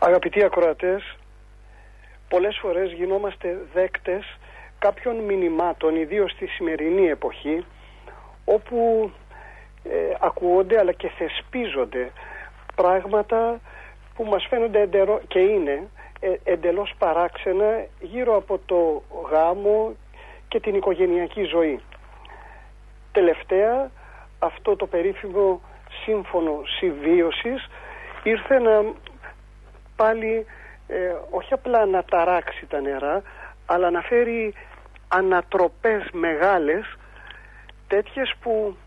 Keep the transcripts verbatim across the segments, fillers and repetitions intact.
Αγαπητοί ακροατές, πολλές φορές γινόμαστε δέκτες κάποιων μηνυμάτων, ιδίως στη σημερινή εποχή, όπου ε, ακούγονται αλλά και θεσπίζονται πράγματα που μας φαίνονται εντερο, και είναι ε, εντελώς παράξενα γύρω από το γάμο και την οικογενειακή ζωή. Τελευταία, αυτό το περίφημο σύμφωνο συμβίωσης ήρθε να πάλι ε, όχι απλά να ταράξει τα νερά, αλλά να φέρει ανατροπές μεγάλες, τέτοιες που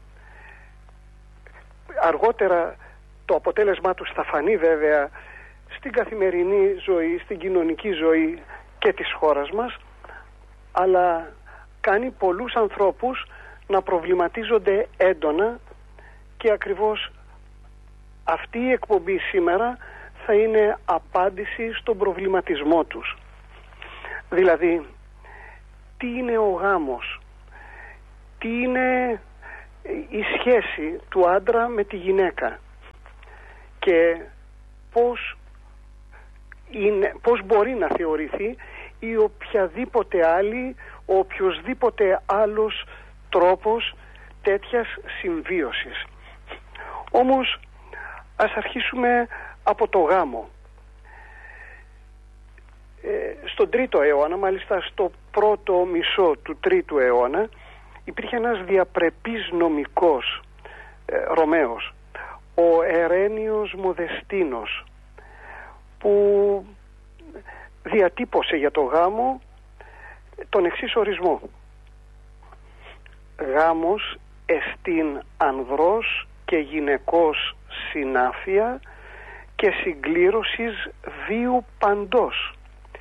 αργότερα το αποτέλεσμά τους θα φανεί βέβαια στην καθημερινή ζωή, στην κοινωνική ζωή και της χώρας μας, αλλά κάνει πολλούς ανθρώπους να προβληματίζονται έντονα, και ακριβώς αυτή η εκπομπή σήμερα θα είναι απάντηση στον προβληματισμό τους. Δηλαδή, τι είναι ο γάμος, τι είναι η σχέση του άντρα με τη γυναίκα και πώς, είναι, πώς μπορεί να θεωρηθεί ή οποιαδήποτε άλλη, ο οποιοσδήποτε άλλος τρόπος τέτοιας συμβίωσης. Όμως ας αρχίσουμε από το γάμο. Ε, στον τρίτο αιώνα, μάλιστα στο πρώτο μισό του τρίτου αιώνα, υπήρχε ένας διαπρεπής νομικός ε, Ρωμαίος, ο Ερένιος Μοδεστίνος, που διατύπωσε για το γάμο τον εξής ορισμό: γάμος εστίν ανδρός και γυναικός συνάφεια και συγκλήρωσης βίου παντός,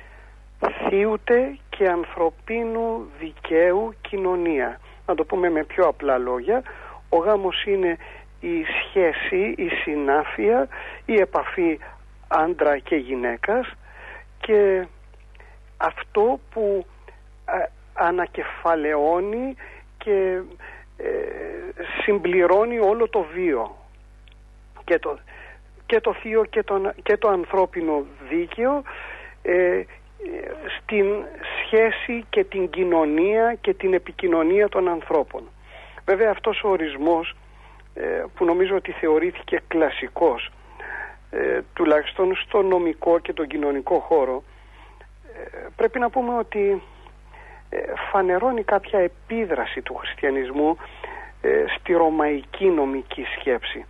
θείουτε και ανθρωπίνου δικαίου κοινωνία. Να το πούμε με πιο απλά λόγια, ο γάμος είναι η σχέση, η συνάφεια, η επαφή άντρα και γυναίκας, και αυτό που α, ανακεφαλαιώνει και ε, συμπληρώνει όλο το βίο, και το, και το θείο και το, και το ανθρώπινο δίκαιο ε, στην σχέση και την κοινωνία και την επικοινωνία των ανθρώπων. Βέβαια αυτός ο ορισμός ε, που νομίζω ότι θεωρήθηκε κλασικός ε, τουλάχιστον στο νομικό και τον κοινωνικό χώρο, ε, πρέπει να πούμε ότι ε, φανερώνει κάποια επίδραση του χριστιανισμού ε, στη ρωμαϊκή νομική σκέψη.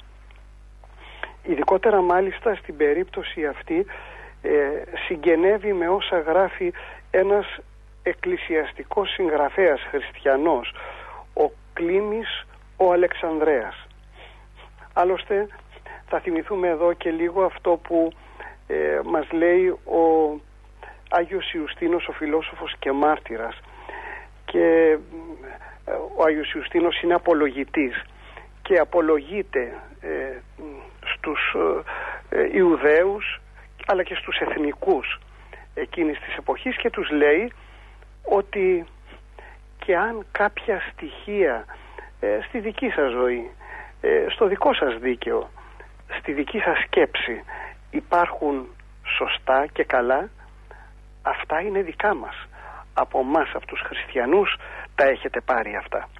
Ειδικότερα μάλιστα στην περίπτωση αυτή ε, συγγενεύει με όσα γράφει ένας εκκλησιαστικός συγγραφέας χριστιανός, ο Κλήμης ο Αλεξανδρέας. Άλλωστε θα θυμηθούμε εδώ και λίγο αυτό που ε, μας λέει ο Άγιος Ιουστίνος, ο φιλόσοφος και μάρτυρας, και ε, ο Άγιος Ιουστίνος είναι απολογητής και απολογείται ε, στους ε, Ιουδαίους αλλά και στους εθνικούς εκείνης της εποχής, και τους λέει ότι και αν κάποια στοιχεία ε, στη δική σας ζωή, ε, στο δικό σας δίκαιο, στη δική σας σκέψη υπάρχουν σωστά και καλά, αυτά είναι δικά μας. Από μας, από τους χριστιανούς, τα έχετε πάρει αυτά.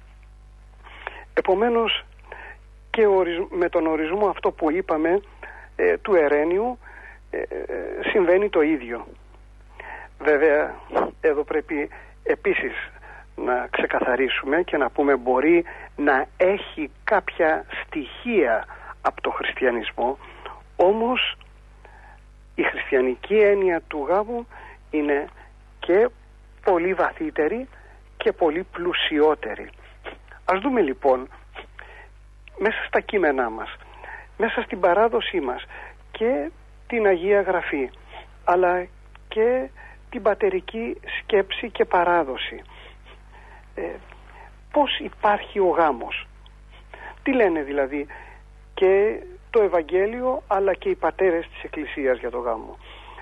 Επομένως, και με τον ορισμό αυτό που είπαμε ε, του Ερένιου ε, ε, συμβαίνει το ίδιο. Βέβαια εδώ πρέπει επίσης να ξεκαθαρίσουμε και να πούμε, μπορεί να έχει κάποια στοιχεία από το χριστιανισμό, όμως η χριστιανική έννοια του γάμου είναι και πολύ βαθύτερη και πολύ πλουσιότερη. Ας δούμε λοιπόν μέσα στα κείμενά μας, μέσα στην παράδοσή μας και την Αγία Γραφή, αλλά και την πατερική σκέψη και παράδοση, ε, πώς υπάρχει ο γάμος, τι λένε δηλαδή και το Ευαγγέλιο αλλά και οι πατέρες της Εκκλησίας για το γάμο.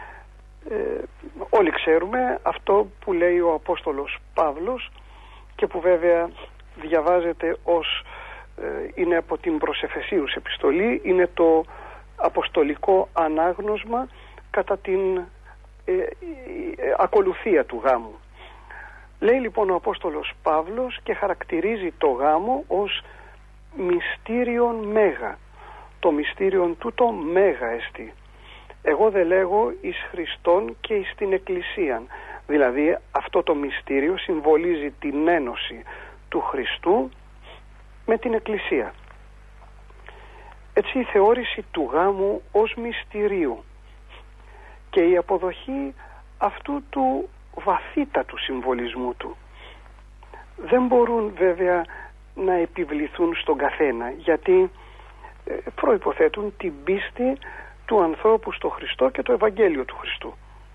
Ε, όλοι ξέρουμε αυτό που λέει ο Απόστολος Παύλος και που βέβαια διαβάζεται ως ε, είναι από την προς Εφεσίους επιστολή, είναι το αποστολικό ανάγνωσμα κατά την ε, ε, ακολουθία του γάμου. Λέει λοιπόν ο Απόστολος Παύλος και χαρακτηρίζει το γάμο ως μυστήριον μέγα. Το μυστήριον τούτο μέγα εστί. Εγώ δε λέγω εις Χριστόν και εις την Εκκλησίαν. Δηλαδή αυτό το μυστήριο συμβολίζει την ένωση του Χριστού με την Εκκλησία. Έτσι η θεώρηση του γάμου ως μυστηρίου και η αποδοχή αυτού του βαθύτατου συμβολισμού του δεν μπορούν βέβαια να επιβληθούν στον καθένα, γιατί προϋποθέτουν την πίστη του ανθρώπου στο Χριστό και το Ευαγγέλιο του Χριστού.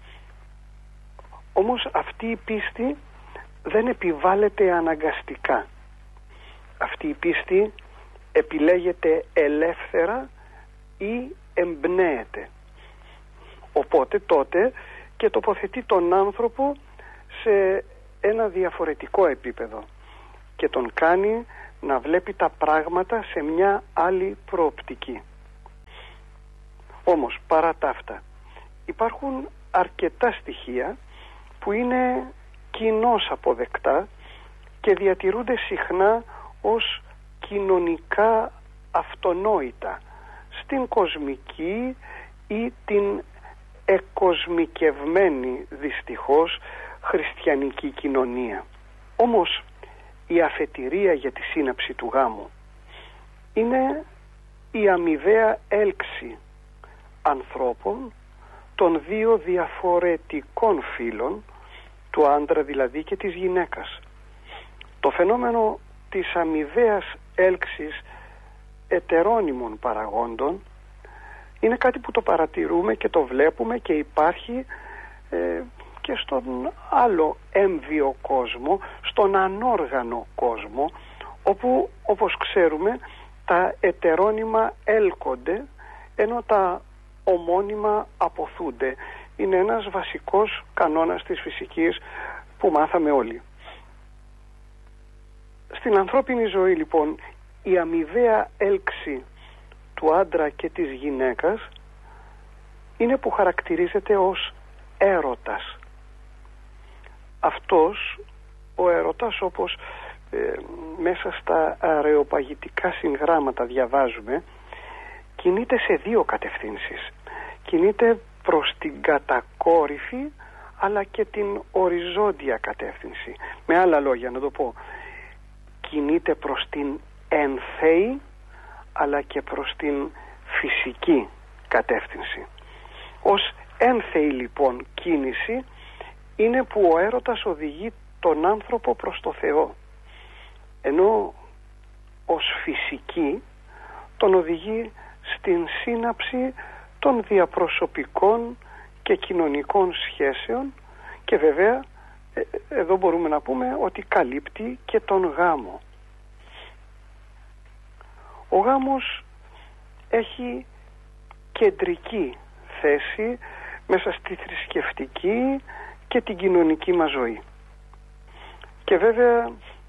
Όμως αυτή η πίστη δεν επιβάλλεται αναγκαστικά. Αυτή η πίστη επιλέγεται ελεύθερα ή εμπνέεται. Οπότε τότε και τοποθετεί τον άνθρωπο σε ένα διαφορετικό επίπεδο και τον κάνει να βλέπει τα πράγματα σε μια άλλη προοπτική. Όμως παρά τα αυτά υπάρχουν αρκετά στοιχεία που είναι κοινώς αποδεκτά και διατηρούνται συχνά ως κοινωνικά αυτονόητα στην κοσμική ή την εκοσμικευμένη δυστυχώς χριστιανική κοινωνία. Όμως η αφετηρία για τη σύναψη του γάμου είναι η αμοιβαία έλξη ανθρώπων των δύο διαφορετικών φύλων, του άντρα δηλαδή και της γυναίκας. Το φαινόμενο της αμοιβαίας έλξης ετερόνυμων παραγόντων είναι κάτι που το παρατηρούμε και το βλέπουμε και υπάρχει ε, και στον άλλο έμβιο κόσμο, στον ανόργανο κόσμο, όπου όπως ξέρουμε τα ετερόνυμα έλκονται ενώ τα ομώνυμα αποθούνται. Είναι ένας βασικός κανόνας της φυσικής που μάθαμε όλοι. Στην ανθρώπινη ζωή λοιπόν η αμοιβαία έλξη του άντρα και της γυναίκας είναι που χαρακτηρίζεται ως έρωτας. Αυτός ο έρωτας, όπως ε, μέσα στα αρεοπαγητικά συγγράμματα διαβάζουμε, κινείται σε δύο κατευθύνσεις. Κινείται προς την κατακόρυφη αλλά και την οριζόντια κατεύθυνση. Με άλλα λόγια να το πω, κινείται προς την ενθέη αλλά και προς την φυσική κατεύθυνση. Ως ένθεη λοιπόν κίνηση είναι που ο έρωτας οδηγεί τον άνθρωπο προς το Θεό, ενώ ως φυσική τον οδηγεί στην σύναψη των διαπροσωπικών και κοινωνικών σχέσεων και βέβαια ε, εδώ μπορούμε να πούμε ότι καλύπτει και τον γάμο. Ο γάμος έχει κεντρική θέση μέσα στη θρησκευτική και την κοινωνική μας ζωή. Και βέβαια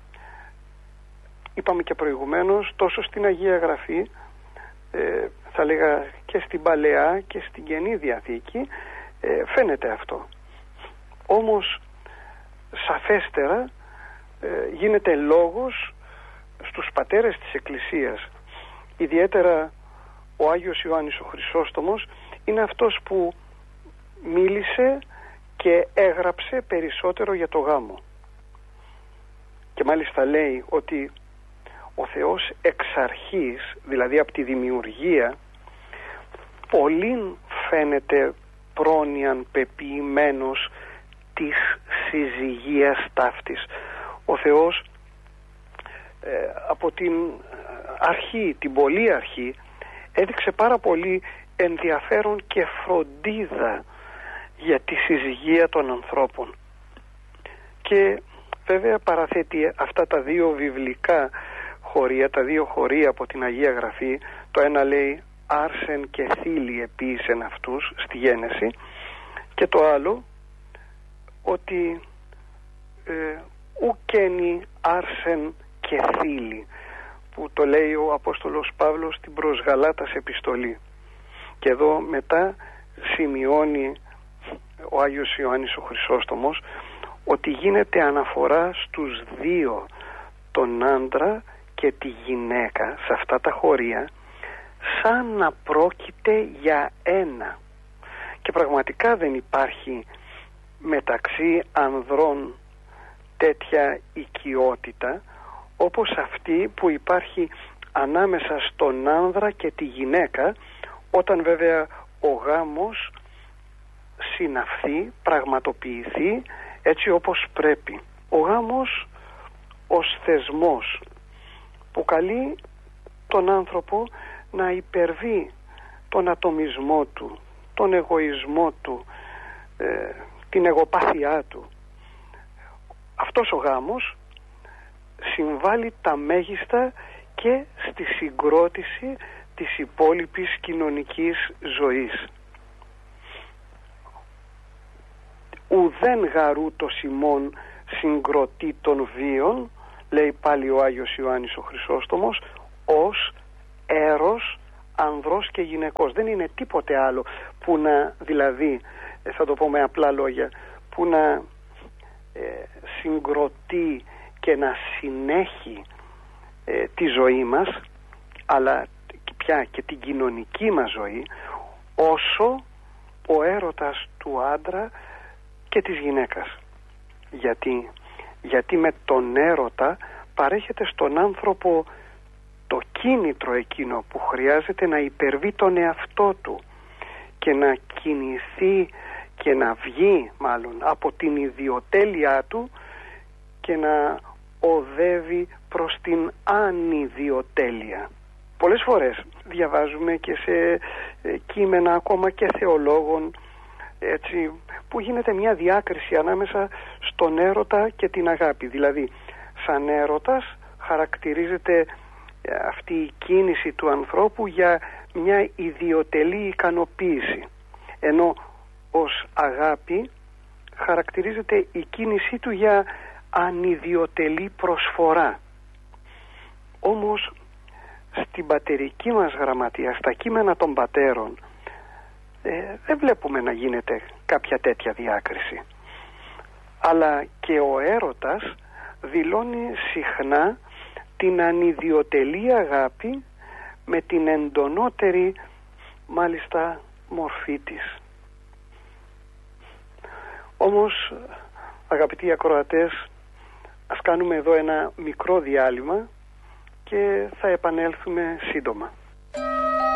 είπαμε και προηγουμένως, τόσο στην Αγία Γραφή, ε, θα λέγα και στην Παλαιά και στην Καινή Διαθήκη, ε, φαίνεται αυτό. Όμως σαφέστερα ε, γίνεται λόγος στους πατέρες της Εκκλησίας. Ιδιαίτερα ο Άγιος Ιωάννης ο Χρυσόστομος είναι αυτός που μίλησε και έγραψε περισσότερο για το γάμο. Και μάλιστα λέει ότι ο Θεός εξ αρχής, δηλαδή από τη δημιουργία, πολλήν φαίνεται πρόνοιαν πεποιημένος της συζυγίας ταύτης. Ο Θεός ε, από την αρχή, την πολύ αρχή, έδειξε πάρα πολύ ενδιαφέρον και φροντίδα για τη συζυγία των ανθρώπων. Και βέβαια παραθέτει αυτά τα δύο βιβλικά χωρία, τα δύο χωρία από την Αγία Γραφή. Το ένα λέει άρσεν και θήλη επίησεν αυτούς στη Γένεση, και το άλλο ότι ε, ουκένει άρσεν και θήλη, που το λέει ο Απόστολος Παύλος στην προς Γαλάτας επιστολή. Και εδώ μετά σημειώνει ο Άγιος Ιωάννης ο Χρυσόστομος ότι γίνεται αναφορά στους δύο, τον άντρα και τη γυναίκα, σε αυτά τα χωρία, σαν να πρόκειται για ένα. Και πραγματικά δεν υπάρχει μεταξύ ανδρών τέτοια οικειότητα όπως αυτή που υπάρχει ανάμεσα στον άνδρα και τη γυναίκα, όταν βέβαια ο γάμος συναυθεί, πραγματοποιηθεί έτσι όπως πρέπει. Ο γάμος ως θεσμός που καλεί τον άνθρωπο να υπερβεί τον ατομισμό του, τον εγωισμό του, ε, την εγωπάθειά του. Αυτός ο γάμος συμβάλλει τα μέγιστα και στη συγκρότηση της υπόλοιπης κοινωνικής ζωής. Ουδέν γαρού το σημών συγκροτεί των βίων, λέει πάλι ο Άγιος Ιωάννης ο Χρυσόστομος, ως έρος ανδρός και γυναικός. Δεν είναι τίποτε άλλο που να, δηλαδή, θα το πω με απλά λόγια, που να ε, συγκροτεί και να συνέχει ε, τη ζωή μας, αλλά πια και την κοινωνική μας ζωή, όσο ο έρωτας του άντρα και της γυναίκας. Γιατί, γιατί με τον έρωτα παρέχεται στον άνθρωπο το κίνητρο εκείνο που χρειάζεται να υπερβεί τον εαυτό του και να κινηθεί και να βγει μάλλον από την ιδιοτέλειά του και να οδεύει προς την ανιδιοτέλεια. Πολλές φορές διαβάζουμε και σε κείμενα ακόμα και θεολόγων, έτσι, που γίνεται μια διάκριση ανάμεσα στον έρωτα και την αγάπη. Δηλαδή, σαν έρωτας χαρακτηρίζεται αυτή η κίνηση του ανθρώπου για μια ιδιοτελή ικανοποίηση, ενώ ως αγάπη χαρακτηρίζεται η κίνησή του για ανιδιοτελή προσφορά. Όμως στην πατερική μας γραμματεία, στα κείμενα των πατέρων, ε, δεν βλέπουμε να γίνεται κάποια τέτοια διάκριση. Αλλά και ο έρωτας δηλώνει συχνά την ανιδιοτελή αγάπη με την εντονότερη μάλιστα μορφή της. Όμως, αγαπητοί ακροατές, ας κάνουμε εδώ ένα μικρό διάλειμμα και θα επανέλθουμε σύντομα.